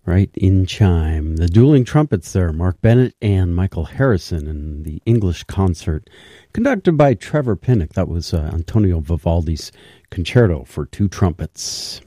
Right in chime. The dueling trumpets there, Mark Bennett and Michael Harrison in the English concert, conducted by Trevor Pinnock. That was Antonio Vivaldi's Concerto for Two Trumpets.